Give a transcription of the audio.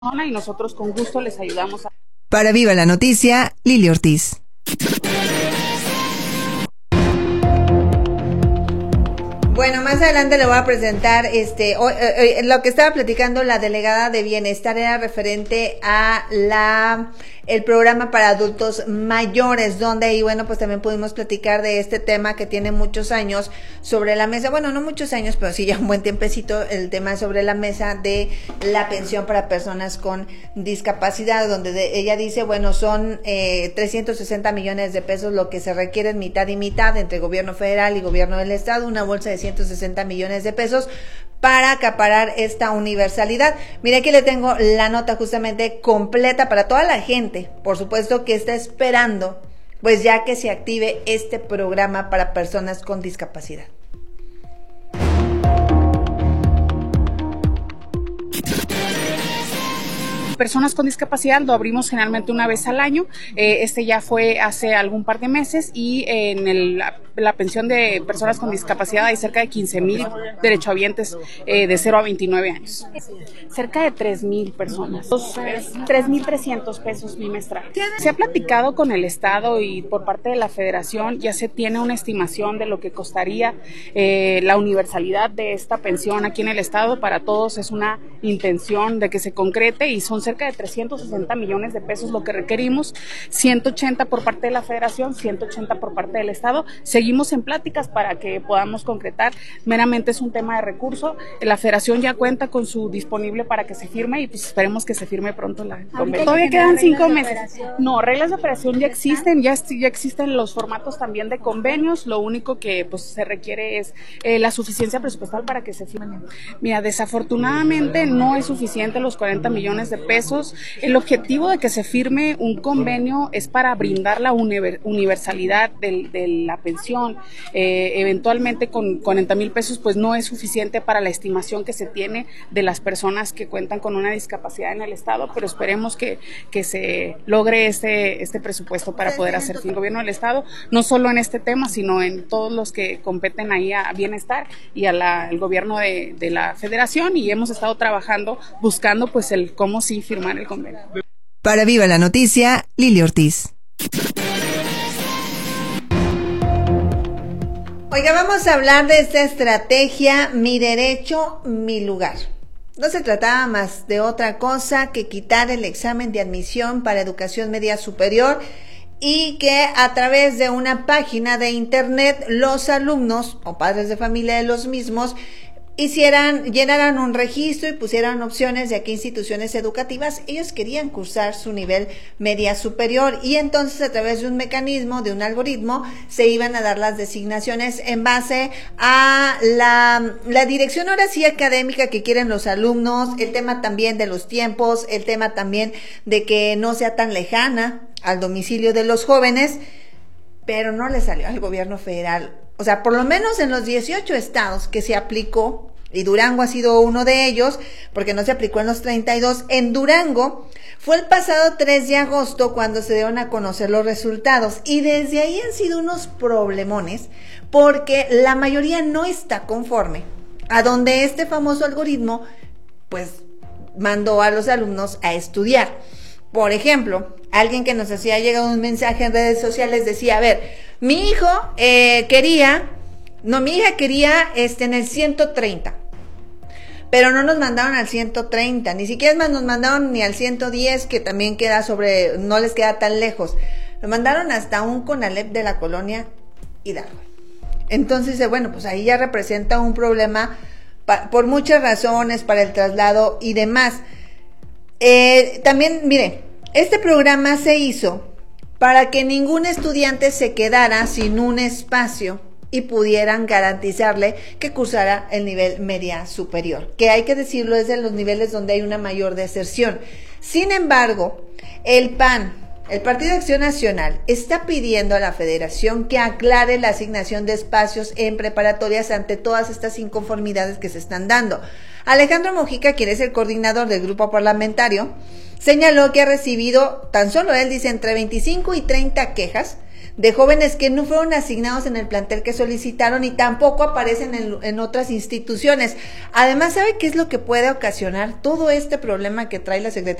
y nosotros con gusto les ayudamos. Para Viva la Noticia, Lili Ortiz. Bueno, más adelante le voy a presentar lo que estaba platicando la delegada de Bienestar era referente a el programa para adultos mayores, donde ahí, bueno, pues también pudimos platicar de este tema que tiene muchos años sobre la mesa, bueno, no muchos años, pero sí ya un buen tiempecito, el tema sobre la mesa de la pensión para personas con discapacidad, donde ella dice, bueno, son 360 millones de pesos lo que se requiere, mitad y mitad entre gobierno federal y gobierno del estado, una bolsa de 160 millones de pesos para acaparar esta universalidad. Mira, aquí le tengo la nota justamente completa para toda la gente, por supuesto, que está esperando, pues ya que se active este programa para personas con discapacidad. Personas con discapacidad lo abrimos generalmente una vez al año. Este ya fue hace algún par de meses y en la pensión de personas con discapacidad hay cerca de 15,000 derechohabientes de 0 a 29 años. Cerca de 3,000 personas. 3,300 pesos bimestral. Se ha platicado con el Estado y por parte de la Federación ya se tiene una estimación de lo que costaría la universalidad de esta pensión aquí en el Estado. Para todos es una intención de que se concrete y son cerca de 360 millones de pesos lo que requerimos, 180 por parte de la Federación, 180 por parte del Estado. Seguimos en pláticas para que podamos concretar, meramente es un tema de recurso. La Federación ya cuenta con su disponible para que se firme y pues esperemos que se firme pronto la convención. Todavía quedan 5 meses. No, reglas de operación ya existen, ya existen los formatos también de convenios, lo único que pues se requiere es la suficiencia presupuestal para que se firme. Mira, desafortunadamente no es suficiente los 40 millones de pesos. El objetivo de que se firme un convenio es para brindar la universalidad de la pensión. Eventualmente con 40,000 pesos pues no es suficiente para la estimación que se tiene de las personas que cuentan con una discapacidad en el Estado, pero esperemos que se logre este presupuesto para poder hacer el gobierno del Estado, no solo en este tema, sino en todos los que competen ahí a Bienestar y al gobierno de la Federación, y hemos estado trabajando buscando pues el cómo sí firmar el convenio. Para Viva la Noticia, Lili Ortiz. Oiga, vamos a hablar de esta estrategia Mi Derecho, Mi Lugar. No se trataba más de otra cosa que quitar el examen de admisión para educación media superior y que a través de una página de internet los alumnos o padres de familia de los mismos llenaran un registro y pusieran opciones de a qué instituciones educativas ellos querían cursar su nivel media superior, y entonces a través de un mecanismo, de un algoritmo, se iban a dar las designaciones en base a la dirección ahora sí académica que quieren los alumnos, el tema también de los tiempos, el tema también de que no sea tan lejana al domicilio de los jóvenes, pero no le salió al gobierno federal. O sea, por lo menos en los 18 estados que se aplicó, y Durango ha sido uno de ellos, porque no se aplicó en los 32, en Durango fue el pasado 3 de agosto cuando se dieron a conocer los resultados, y desde ahí han sido unos problemones, porque la mayoría no está conforme a donde este famoso algoritmo, pues, mandó a los alumnos a estudiar. Por ejemplo, alguien que nos hacía llegar un mensaje en redes sociales decía, a ver, mi hija quería en el 130, pero no nos mandaron al 130, ni siquiera más nos mandaron ni al 110, que también no les queda tan lejos, lo mandaron hasta un CONALEP de la colonia Hidalgo. Entonces, bueno, pues ahí ya representa un problema por muchas razones para el traslado y demás. También, mire, este programa se hizo para que ningún estudiante se quedara sin un espacio y pudieran garantizarle que cursara el nivel media superior, que hay que decirlo, es de los niveles donde hay una mayor deserción. Sin embargo, el PAN, el Partido de Acción Nacional, está pidiendo a la Federación que aclare la asignación de espacios en preparatorias ante todas estas inconformidades que se están dando. Alejandro Mojica, quien es el coordinador del grupo parlamentario, señaló que ha recibido, tan solo él dice, entre 25 y 30 quejas de jóvenes que no fueron asignados en el plantel que solicitaron y tampoco aparecen en otras instituciones. Además, ¿sabe qué es lo que puede ocasionar todo este problema que trae la Secretaría